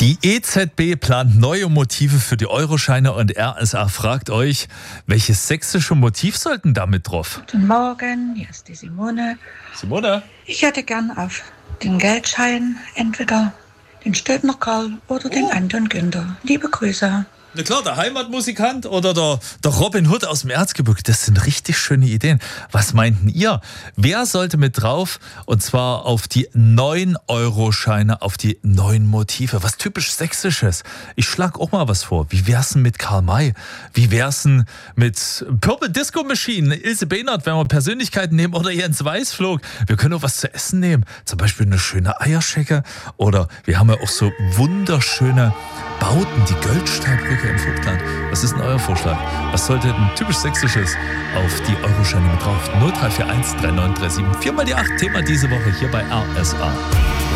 Die EZB plant neue Motive für die Euroscheine und RSA fragt euch, welches sächsische Motiv sollten damit drauf? Guten Morgen, hier ist die Simone. Simone? Ich hätte gern auf den Geldschein entweder den Stöbner Karl oder den Anton Günther. Liebe Grüße. Na klar, der Heimatmusikant oder der Robin Hood aus dem Erzgebirge, das sind richtig schöne Ideen. Was meinten ihr? Wer sollte mit drauf? Und zwar auf die 9-Euro-Scheine, auf die neuen Motive. Was typisch Sächsisches. Ich schlag auch mal was vor. Wie wär's denn mit Karl May? Wie wär's denn mit Purple Disco Machine, Ilse Behnert, wenn wir Persönlichkeiten nehmen, oder Jens Weißflog? Wir können auch was zu essen nehmen. Zum Beispiel eine schöne Eierschecke. Oder wir haben ja auch so wunderschöne Bauten, die Göldsteinbrücke im Vogtland. Was ist denn euer Vorschlag? Was sollte denn typisch Sächsisches auf die Euroscheine mit drauf? 0341 3937 4 mal die 8, Thema diese Woche hier bei RSA.